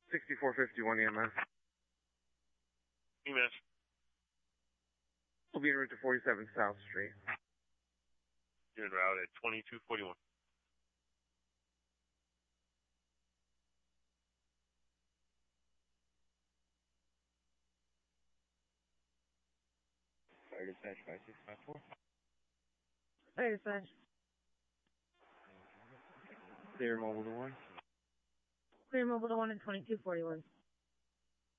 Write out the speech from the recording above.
6451 EMS. EMS. We'll be en route to 47 South Street. You're en route at 2241. Fire dispatch 5654. Fire dispatch. Clear mobile to 1. Clear mobile to 1 at 2241.